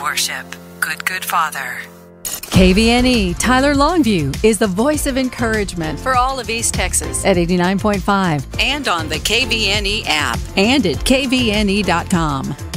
worship. Good Father. KVNE Tyler Longview is the voice of encouragement for all of East Texas at 89.5 And on the KVNE app. and at kvne.com.